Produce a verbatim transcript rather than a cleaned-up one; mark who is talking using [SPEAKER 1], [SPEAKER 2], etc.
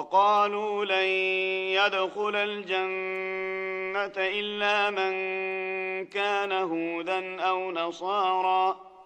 [SPEAKER 1] وقالوا لن يدخل الجنة إلا من كان هودا أو نصارى